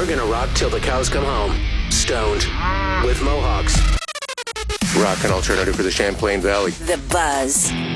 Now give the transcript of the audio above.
We're gonna rock till the cows come home. Stoned. With Mohawks. Rock and alternative for the Champlain Valley. The Buzz.